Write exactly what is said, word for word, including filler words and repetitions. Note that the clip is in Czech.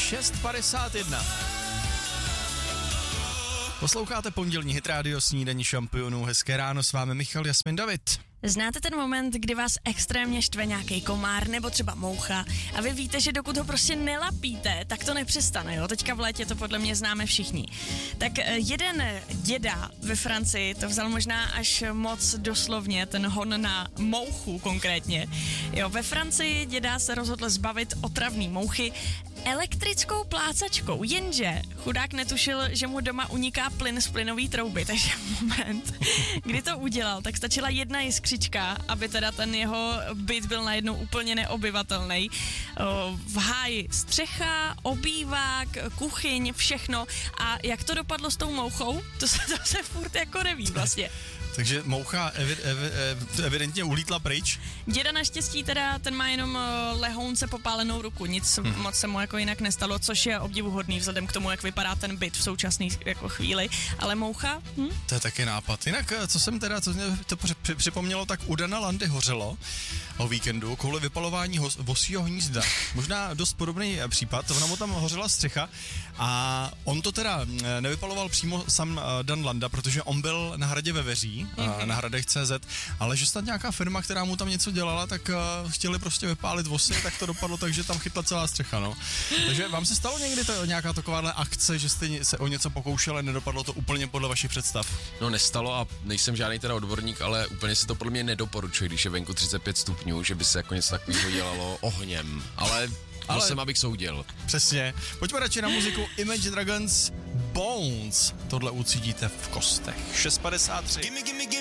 šest padesát jedna. Posloucháte pondělní Hit Radio, snídaní šampionů. Hezké ráno, s vámi Michal, Jasmin, David. Znáte ten moment, kdy vás extrémně štve nějaký komár nebo třeba moucha a vy víte, že dokud ho prostě nelapíte, tak to nepřestane, jo? Teďka v létě to podle mě známe všichni. Tak jeden děda ve Francii to vzal možná až moc doslovně, ten hon na mouchu konkrétně. Jo, ve Francii děda se rozhodl zbavit otravný mouchy elektrickou plácačkou, jenže chudák netušil, že mu doma uniká plyn z plynové trouby, takže moment, kdy to udělal, tak stačila jedna jiskřička, aby teda ten jeho byt byl najednou úplně neobyvatelný. V háji střecha, obývák, kuchyň, všechno. A jak to dopadlo s tou mouchou, to se, to se furt jako neví vlastně. Takže moucha evi, evi, evidentně ulítla pryč. Děda naštěstí teda, ten má jenom lehounce popálenou ruku, nic hmm. moc se mu jako jinak nestalo, což je obdivuhodný vzhledem k tomu, jak vypadá ten byt v současné jako chvíli, ale moucha? Hm? To je taky nápad. Jinak, co jsem teda, co mě to připomnělo, tak u Dana Landy hořelo o víkendu kvůli vypalování hos, vosího hnízda. Možná dost podobný případ, ona mu tam hořela střecha a on to teda nevypaloval přímo sám Dan Landa, protože on byl na hradě ve Veří, mm-hmm. na hradech tečka cé zet, ale že snad nějaká firma, která mu tam něco dělala, tak uh, chtěli prostě vypálit vosy, tak to dopadlo tak, že tam chytla celá střecha, no. Takže vám se stalo někdy to, nějaká takováhle akce, že jste se o něco pokoušeli, nedopadlo to úplně podle vašich představ? No nestalo a nejsem žádný teda odborník, ale úplně se to podle mě nedoporučuje, když je venku třicet pět stupňů, že by se jako něco takového dělalo ohněm, ale... Ale jsem, abych soudil. Přesně. Pojďme radši na muziku Imagine Dragons Bones. Tohle ucítíte v kostech. šest padesát tři.